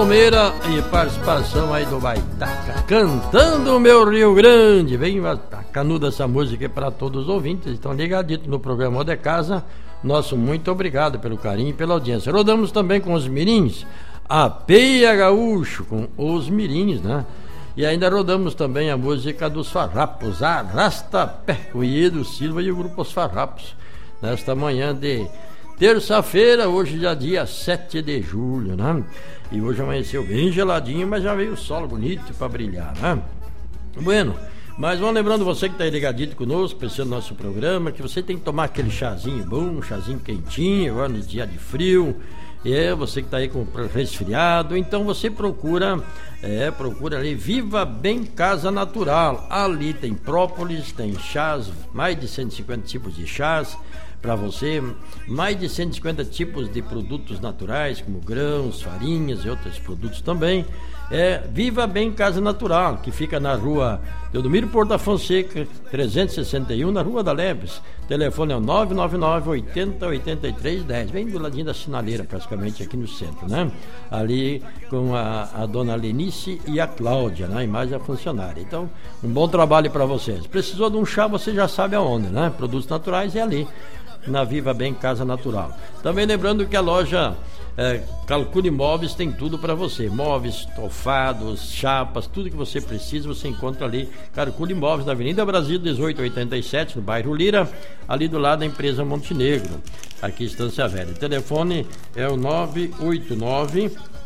Palmeira e participação aí do Baitaca, cantando o meu Rio Grande. Bem canuda essa música para todos os ouvintes, estão ligaditos no programa de Casa. Nosso muito obrigado pelo carinho e pela audiência. Rodamos também com os mirins, a Peia Gaúcho, com os mirins, né? E ainda rodamos também a música dos Farrapos, Arrasta-Pé, o Iedo Silva e o grupo Os Farrapos, nesta manhã de terça-feira, hoje já dia 7 de julho, né? E hoje amanheceu bem geladinho, mas já veio o sol bonito para brilhar, né? Bueno, mas vamos lembrando você que está ligadito conosco, pensando no nosso programa, que você tem que tomar aquele chazinho bom, um chazinho quentinho, agora no dia de frio. Você que está aí com resfriado, então você procura ali Viva Bem Casa Natural. Ali tem própolis, tem chás, mais de 150 tipos de chás para você, mais de 150 tipos de produtos naturais, como grãos, farinhas e outros produtos também. Viva Bem Casa Natural, que fica na rua Teodomiro Porto Fonseca, 361, na Rua da Leves. O telefone é o 999-80-83-10, bem do ladinho da sinaleira, praticamente aqui no centro, né? Ali com a dona Lenice e a Cláudia, né? E mais a funcionária. Então, um bom trabalho para vocês. Precisou de um chá, você já sabe aonde, né? Produtos naturais é ali, na Viva Bem Casa Natural. Também lembrando que a loja Calcule Móveis tem tudo para você, móveis, estofados, chapas, tudo que você precisa você encontra ali. Calcule Móveis, na Avenida Brasil 1887, no bairro Lira, ali do lado da empresa Montenegro, aqui em Estância Velha. O telefone é o 989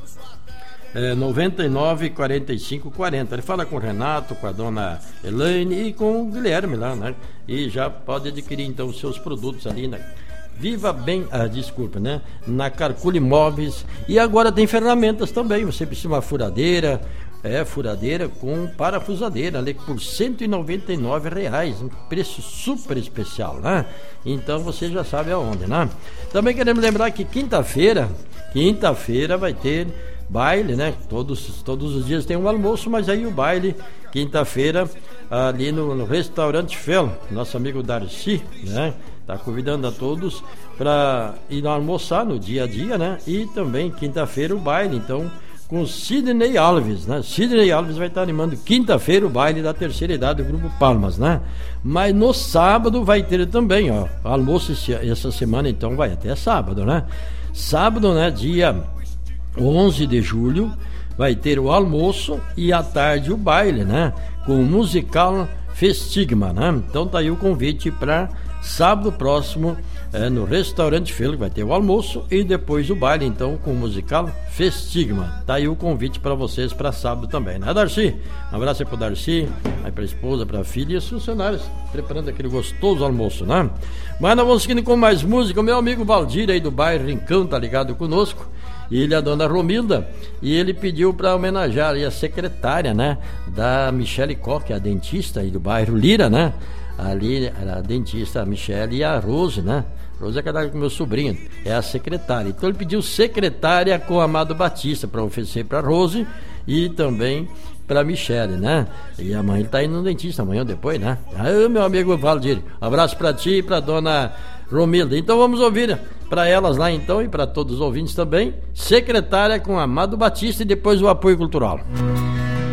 99 45 40. Ele fala com o Renato, com a dona Elaine e com o Guilherme lá, né? E já pode adquirir então os seus produtos ali na Viva Bem, né? Na Calcule Móveis. E agora tem ferramentas também. Você precisa de uma furadeira, furadeira com parafusadeira, ali por R$199, um preço super especial, né? Então você já sabe aonde, né? Também queremos lembrar que quinta-feira vai ter baile, né? Todos os dias tem um almoço, mas aí o baile, quinta-feira, ali no restaurante Fel, nosso amigo Darcy, né? Tá convidando a todos para ir almoçar no dia a dia, né? E também quinta-feira o baile, então, com Sidney Alves, né? Sidney Alves vai estar animando quinta-feira o baile da terceira idade do Grupo Palmas, né? Mas no sábado vai ter também, ó, almoço essa semana, então vai até sábado, né? Sábado, né? Dia 11 de julho, vai ter o almoço e à tarde o baile, né? Com o musical Festigma, né? Então tá aí o convite para sábado próximo, no restaurante Fel, vai ter o almoço e depois o baile, então, com o musical Festigma. Tá aí o convite para vocês para sábado também, né, Darcy? Um abraço aí pro Darcy, aí pra esposa, pra filha e os funcionários, preparando aquele gostoso almoço, né? Mas nós vamos seguindo com mais música. O meu amigo Valdir aí do bairro Rincão tá ligado conosco, e ele é a dona Romilda, e ele pediu para homenagear aí a secretária, né, da Michele Koch, a dentista aí do bairro Lira, né? Ali a dentista, a Michele, e a Rose, né? Rose é casada com meu sobrinho, é a secretária. Então ele pediu secretária com Amado Batista para oferecer para Rose e também para Michele, né? E a mãe tá indo no dentista amanhã ou depois, né? Meu amigo Valdir, abraço para ti e para dona Romilda. Então vamos ouvir para elas lá então e para todos os ouvintes também, secretária com Amado Batista e depois o apoio cultural.